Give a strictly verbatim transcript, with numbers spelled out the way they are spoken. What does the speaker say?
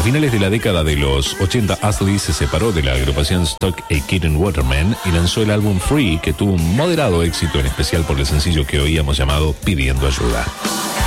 finales de la década de los ochenta, Astley se separó de la agrupación Stock Aitken Waterman y lanzó el álbum Free, que tuvo un moderado éxito, en especial por el sencillo que oíamos llamado Pidiendo Ayuda.